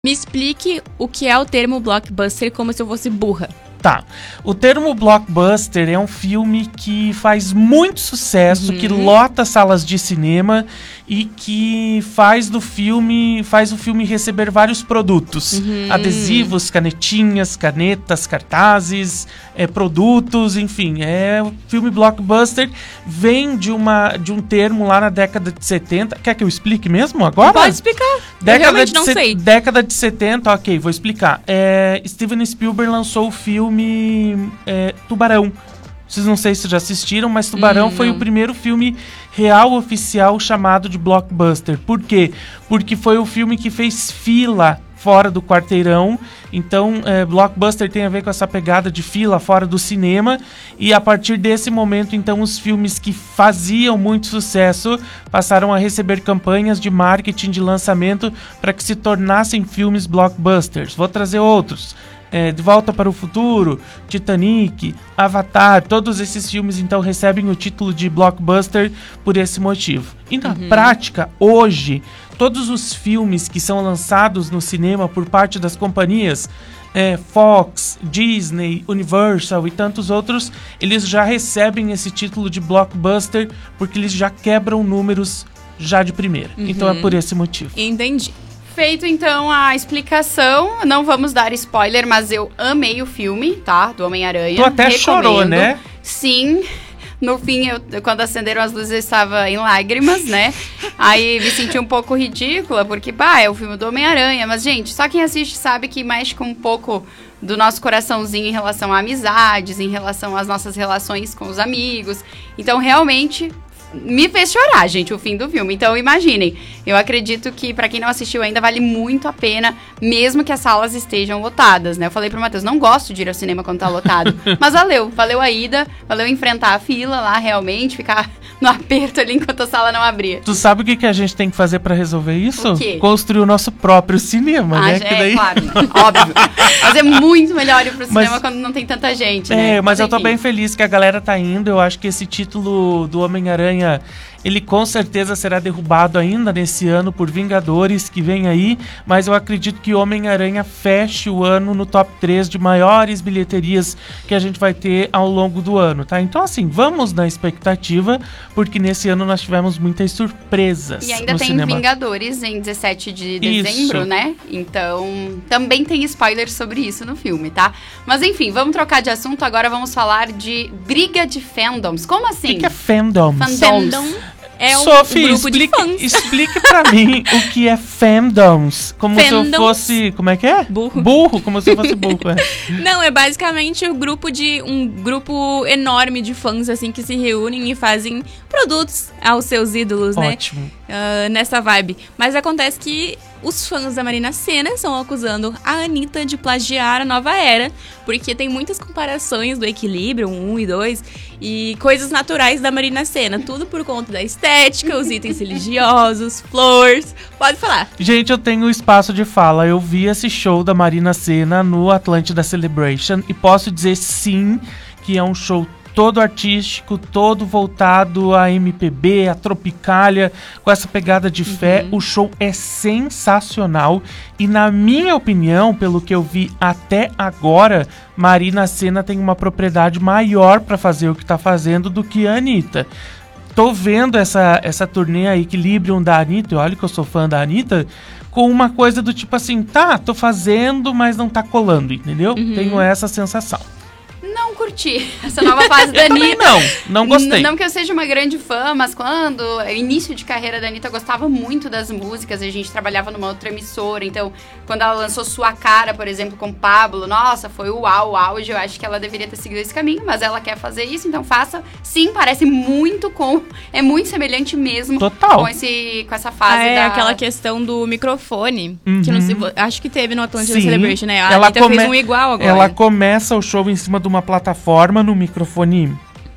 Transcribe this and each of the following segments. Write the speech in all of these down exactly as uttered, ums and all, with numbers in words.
Me explique o que é o termo blockbuster como se eu fosse burra. Tá, o termo blockbuster é um filme que faz muito sucesso, uhum. que lota salas de cinema e que faz do filme, faz o filme receber vários produtos. Uhum. Adesivos, canetinhas, canetas, cartazes, é, produtos, enfim. É o filme blockbuster vem de, uma, de um termo lá na década de setenta. Quer que eu explique mesmo agora? Pode explicar, década eu realmente não se- sei. Década de setenta, ok, vou explicar. É, Steven Spielberg lançou o filme é, Tubarão. Vocês não sei se já assistiram, mas Tubarão hum, foi o primeiro filme real oficial chamado de blockbuster. Por quê? Porque foi o filme que fez fila fora do quarteirão. Então, é, blockbuster tem a ver com essa pegada de fila fora do cinema. E a partir desse momento, então, os filmes que faziam muito sucesso passaram a receber campanhas de marketing de lançamento para que se tornassem filmes blockbusters. Vou trazer outros. É, De Volta para o Futuro, Titanic, Avatar, todos esses filmes então recebem o título de blockbuster por esse motivo. E na uhum. prática, hoje, todos os filmes que são lançados no cinema por parte das companhias é, Fox, Disney, Universal e tantos outros, eles já recebem esse título de blockbuster porque eles já quebram números já de primeira. Uhum. Então é por esse motivo. Entendi. Feito, então, a explicação. Não vamos dar spoiler, mas eu amei o filme, tá? Do Homem-Aranha. Tu até Recomendo. chorou, né? Sim. No fim, eu, quando acenderam as luzes, eu estava em lágrimas, né? Aí me senti um pouco ridícula, porque, pá, é o filme do Homem-Aranha. Mas, gente, só quem assiste sabe que mexe com um pouco do nosso coraçãozinho em relação a amizades, em relação às nossas relações com os amigos. Então, realmente, me fez chorar, gente, o fim do filme. Então, imaginem. Eu acredito que, pra quem não assistiu ainda, vale muito a pena, mesmo que as salas estejam lotadas, né? Eu falei pro Matheus, não gosto de ir ao cinema quando tá lotado. Mas valeu. Valeu a ida, valeu enfrentar a fila lá, realmente, ficar no aperto ali enquanto a sala não abria. Tu sabe o que, que a gente tem que fazer pra resolver isso? O quê? Construir o nosso próprio cinema, ah, né? Já que é, daí... claro. Óbvio. Mas é muito melhor ir pro cinema mas, quando não tem tanta gente, é, né? É, mas enfim. eu tô bem feliz que a galera tá indo. Eu acho que esse título do Homem-Aranha, ele com certeza será derrubado ainda nesse ano por Vingadores, que vem aí. Mas eu acredito que Homem-Aranha feche o ano no top três de maiores bilheterias que a gente vai ter ao longo do ano, tá? Então, assim, vamos na expectativa, porque nesse ano nós tivemos muitas surpresas. E ainda no tem cinema. Vingadores em dezessete de dezembro, isso. né? Então, também tem spoilers sobre isso no filme, tá? Mas enfim, vamos trocar de assunto. Agora vamos falar de briga de fandoms. Como assim? O que, que é fandoms? Fandoms. Fandom é um Sophie, grupo explique, de fãs. explique pra mim o que é fandoms. Como Fandoms. se eu fosse... Como é que é? Burro. Burro, como se eu fosse burro. É. Não, é basicamente o grupo de um grupo enorme de fãs assim que se reúnem e fazem produtos aos seus ídolos, né? Ótimo. Uh, nessa vibe. Mas acontece que os fãs da Marina Sena estão acusando a Anitta de plagiar a Nova Era, porque tem muitas comparações do Equilíbrio um e dois e coisas naturais da Marina Sena, tudo por conta da estética, os itens religiosos, flores. Pode falar. Gente, eu tenho espaço de fala. Eu vi esse show da Marina Sena no Atlântida Celebration e posso dizer sim que é um show todo artístico, todo voltado a M P B, a Tropicália, com essa pegada de fé. Uhum. O show é sensacional e, na minha opinião, pelo que eu vi até agora, Marina Sena tem uma propriedade maior para fazer o que tá fazendo do que a Anitta. Tô vendo essa, essa turnê aí, Equilibrium da Anitta, e olha que eu sou fã da Anitta, com uma coisa do tipo assim, tá, tô fazendo, mas não tá colando, entendeu? Uhum. Tenho essa sensação. Não curti essa nova fase da Anitta. Não, não gostei. N- não que eu seja uma grande fã, mas quando início de carreira da Anitta, eu gostava muito das músicas. A gente trabalhava numa outra emissora, então quando ela lançou Sua Cara, por exemplo, com Pablo, nossa, foi o uau, o auge. Eu acho que ela deveria ter seguido esse caminho, mas ela quer fazer isso, então faça. Sim, parece muito com... É muito semelhante mesmo. Total. Com, esse, com essa fase ah, é da... aquela questão do microfone, uhum. que não sei, acho que teve no Atlântida Sim, Celebration, né? A ela Anitta come... fez um igual agora. Ela começa o show em cima de uma plataforma, no microfone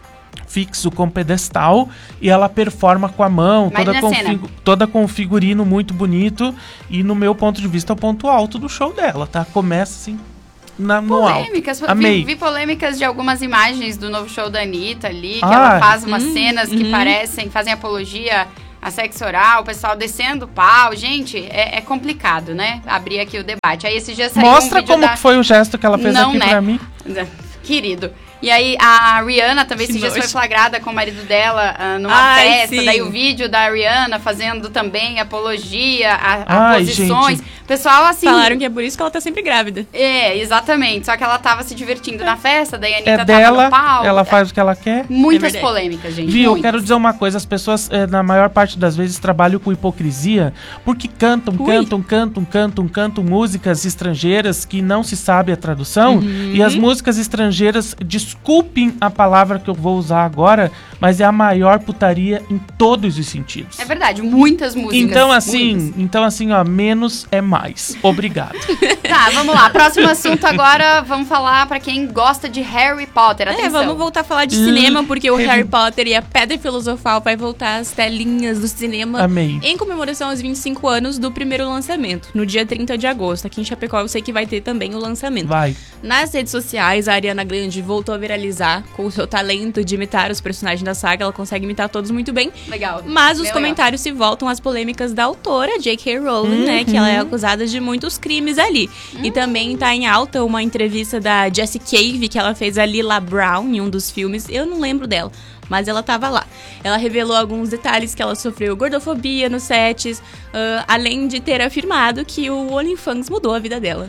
fixo com pedestal, e ela performa com a mão, toda, config... toda com figurino muito bonito, e no meu ponto de vista é o ponto alto do show dela, tá? Começa assim, na, no polêmicas, alto. Amei. Vi, vi polêmicas de algumas imagens do novo show da Anitta ali, que ah, ela faz umas hum, cenas que hum. parecem, fazem apologia a sexo oral, o pessoal descendo o pau. Gente, é, é complicado, né? Abrir aqui o debate. Aí esse dia saiu Mostra um vídeo como da... foi o gesto que ela fez Não, aqui né? pra mim. Querido. E aí, a Rihanna também Que esses dias nojo. foi flagrada com o marido dela uh, numa Ai, festa. sim. Daí o vídeo da Rihanna fazendo também apologia a, a Ai, posições. gente. Pessoal, assim... Falaram que é por isso que ela tá sempre grávida. É, exatamente. Só que ela tava se divertindo na festa, daí a Anitta É tava dela, no pau. ela faz o que ela quer. Muitas É verdade. polêmicas, gente. Viu, eu muitas. quero dizer uma coisa, as pessoas, eh, na maior parte das vezes, trabalham com hipocrisia, porque cantam, Ui. cantam, cantam, cantam, cantam músicas estrangeiras que não se sabe a tradução, Uhum. e as músicas estrangeiras, desculpem a palavra que eu vou usar agora, mas é a maior putaria em todos os sentidos. É verdade, muitas músicas. Então assim, muitas. então assim, ó, menos é mais. Obrigado. Tá, vamos lá. Próximo assunto agora, vamos falar pra quem gosta de Harry Potter. É, Atenção. vamos voltar a falar de Hum, cinema, porque o Harry- Harry Potter e a Pedra Filosofal vai voltar às telinhas do cinema. Amei. Em comemoração aos vinte e cinco anos do primeiro lançamento, no dia trinta de agosto. Aqui em Chapecó eu sei que vai ter também o lançamento. Vai. Nas redes sociais, a Ariana Grande voltou a viralizar com o seu talento de imitar os personagens da saga. Ela consegue imitar todos muito bem. Legal. Mas os Bem comentários se voltam às polêmicas da autora, J K. Rowling, né? Que ela é acusada de muitos crimes ali. E também tá em alta uma entrevista da Jessie Cave, que ela fez a Lila Brown em um dos filmes. Eu não lembro dela, mas ela tava lá. Ela revelou alguns detalhes que ela sofreu gordofobia nos sets, ah, além de ter afirmado que o OnlyFans mudou a vida dela.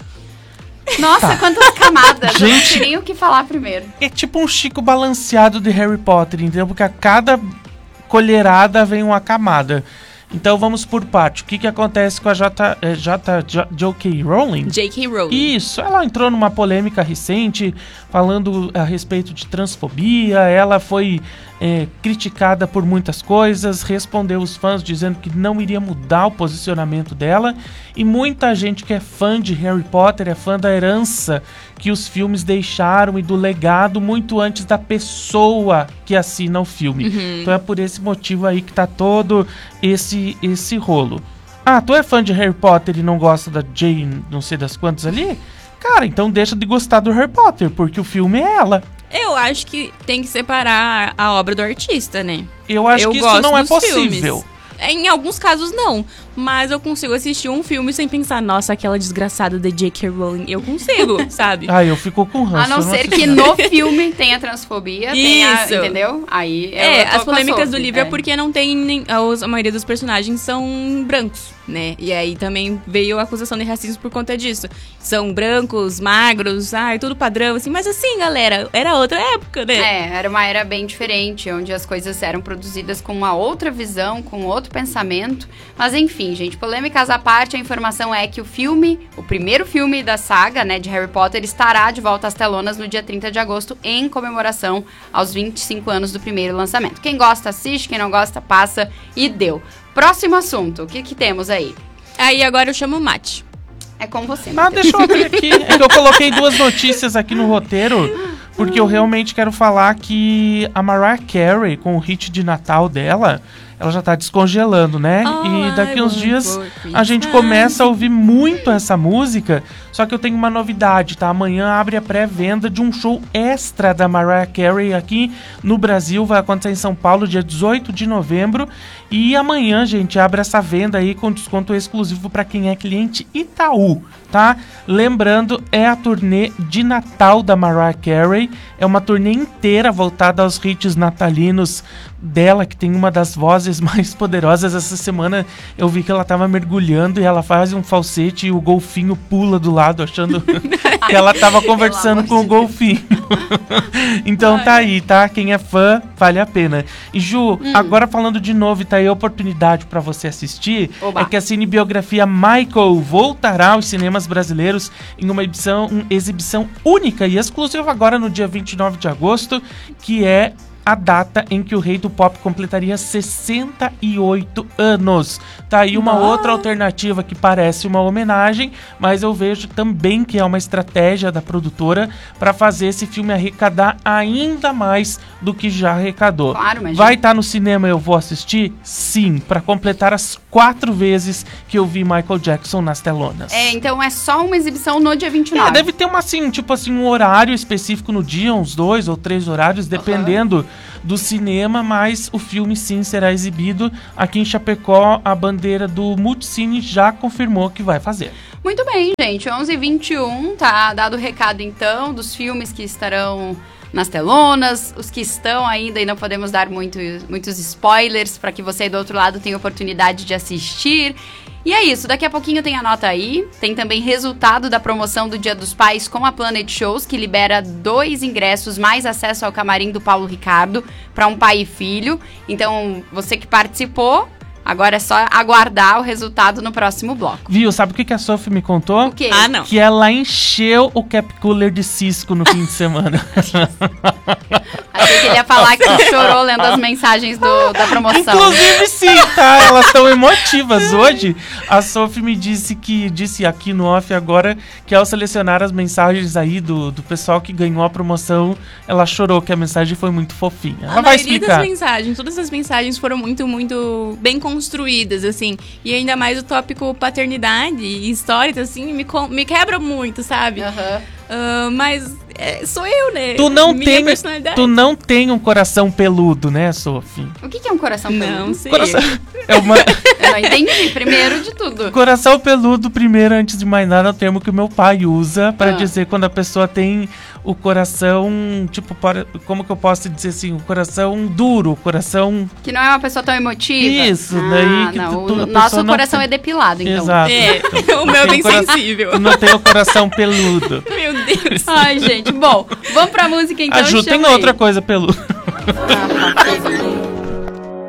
Nossa, quantas camadas. Eu não Gente. sei nem o que falar primeiro. É tipo um Chico balanceado de Harry Potter, entendeu? Porque a cada colherada vem uma camada. Então vamos por parte. O que, que acontece com a J, eh, J, J, J K. Rowling? J K. Rowling. Isso, ela entrou numa polêmica recente falando a respeito de transfobia. Ela foi é, criticada por muitas coisas, respondeu os fãs dizendo que não iria mudar o posicionamento dela. E muita gente que é fã de Harry Potter é fã da herança que os filmes deixaram e do legado muito antes da pessoa que assina o filme. Então é por esse motivo aí que tá todo esse, esse rolo. Ah, tu é fã de Harry Potter e não gosta da Jane, não sei das quantas ali? Cara, então deixa de gostar do Harry Potter, porque o filme é ela. Eu acho que tem que separar a obra do artista, né? Eu acho Eu que isso gosto não é dos possível. filmes. Em alguns casos, não. Mas eu consigo assistir um filme sem pensar, nossa, aquela desgraçada de J K. Rowling. Eu consigo, sabe? Ah, eu fico com ranço. A não eu ser assisto que nada. no filme tenha transfobia, tenha, Isso. entendeu? Aí eu É, tô as com a polêmicas do Sophie, livro é. porque não tem nem, a, os- a maioria dos personagens são brancos, né? E aí também veio a acusação de racismo por conta disso. São brancos, magros, ai, tudo padrão, assim. Mas assim, galera, era outra época, né? É, era uma era bem diferente, onde as coisas eram produzidas com uma outra visão, com outro pensamento. Mas enfim, gente, polêmicas à parte, a informação é que o filme, o primeiro filme da saga, né, de Harry Potter, estará de volta às telonas no dia trinta de agosto, em comemoração aos vinte e cinco anos do primeiro lançamento. Quem gosta, assiste, quem não gosta, passa e deu. Próximo assunto, o que que temos aí? Aí agora eu chamo o Mate. É com você, Ah, Matheus. deixa eu abrir aqui. É que eu coloquei duas notícias aqui no roteiro, porque eu realmente quero falar que a Mariah Carey, com o hit de Natal dela, ela já tá descongelando, né? All E daqui I uns want dias for a gente Christmas. começa a ouvir muito essa música, só que eu tenho uma novidade, tá? Amanhã abre a pré-venda de um show extra da Mariah Carey aqui no Brasil, vai acontecer em São Paulo, dia dezoito de novembro, e amanhã, gente, abre essa venda aí com desconto exclusivo para quem é cliente Itaú, tá? Lembrando, é a turnê de Natal da Mariah Carey, é uma turnê inteira voltada aos hits natalinos dela, que tem uma das vozes mais poderosas. Essa semana eu vi que ela tava mergulhando e ela faz um falsete e o golfinho pula do lado, achando que ela tava conversando Pelo com o amor de golfinho. Então tá aí, tá? Quem é fã, vale a pena. E Ju, agora falando de novo, e tá aí a oportunidade pra você assistir, Oba. é que a cinebiografia Michael voltará aos cinemas brasileiros em uma exibição, uma exibição única e exclusiva agora no dia vinte e nove de agosto, que é a data em que o rei do pop completaria sessenta e oito anos. Tá aí uma Nossa. outra alternativa que parece uma homenagem, mas eu vejo também que é uma estratégia da produtora para fazer esse filme arrecadar ainda mais do que já arrecadou. Claro, mas Vai estar no cinema, eu vou assistir? Sim, para completar as quatro vezes que eu vi Michael Jackson nas telonas. É, então é só uma exibição no dia vinte e É, nove. deve ter uma, assim, tipo assim, um horário específico no dia, uns dois ou três horários, dependendo do cinema, mas o filme sim será exibido aqui em Chapecó. A bandeira do Multicine já confirmou que vai fazer. Muito bem, gente. onze e vinte e um, tá dado o recado, então, dos filmes que estarão nas telonas, os que estão ainda e não podemos dar muito, muitos spoilers para que você do outro lado tenha oportunidade de assistir. E é isso, daqui a pouquinho tem a nota aí, tem também resultado da promoção do Dia dos Pais com a Planet Shows, que libera dois ingressos mais acesso ao camarim do Paulo Ricardo para um pai e filho. Então, você que participou, agora é só aguardar o resultado no próximo bloco. Viu? Sabe o que que a Sophie me contou? O quê? Ah, não. Que ela encheu o cap cooler de Cisco no fim de semana. Achei que ele ia falar que chorou lendo as mensagens do, da promoção. Inclusive sim, tá? Elas estão emotivas. Hoje, a Sophie me disse que, disse aqui no off agora, que ao selecionar as mensagens aí do, do pessoal que ganhou a promoção, ela chorou, que a mensagem foi muito fofinha. Ela A vai maioria explicar. das mensagens, todas as mensagens foram muito, muito bem construídas, assim. E ainda mais o tópico paternidade e histórias, assim, me, com- me quebra muito, sabe? Aham. Ah, mas é, sou eu, né? Tu não, Minha tem, personalidade. tu não tem um coração peludo, né, Sophie? O que, que é um coração peludo? Não sei. Coração, é uma, Eu não entendi, primeiro de tudo. coração peludo, primeiro, antes de mais nada, é o termo que o meu pai usa para Ah. dizer quando a pessoa tem o coração, tipo, para- como que eu posso dizer assim, o coração duro, o coração... Que não é uma pessoa tão emotiva. Isso, ah, daí que não, tu- o tu- a nosso pessoa não coração tem- é depilado, então. Exato. É, o meu é Tem bem o cora- sensível. Tu não tem o coração peludo. Meu Deus. Ai, gente, bom, vamos pra música então. A Ju tem chama aí. outra coisa peluda. Ah, tá,